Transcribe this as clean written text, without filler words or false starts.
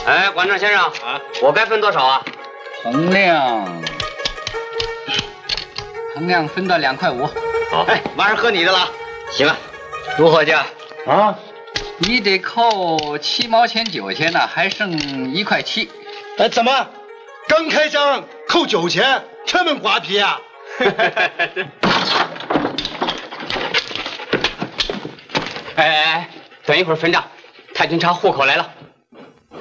哎，管账先生啊，我该分多少啊？ 衡量分到2块5。 好，哎，晚上喝你的了。行啊，如何价？ 啊，你得扣7毛钱9钱呢，还剩1块7。 哎，怎么刚开张扣9钱，这么瓜皮啊？ 哎，等一会儿分账，太君查户口来了。